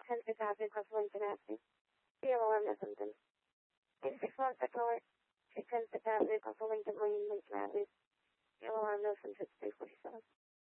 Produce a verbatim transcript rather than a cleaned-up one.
Ten kitabi kaswan tinasi. Yawan na sundin. Intifon tator. Ten kitabi kaswan tinasi. Yawan na sundin.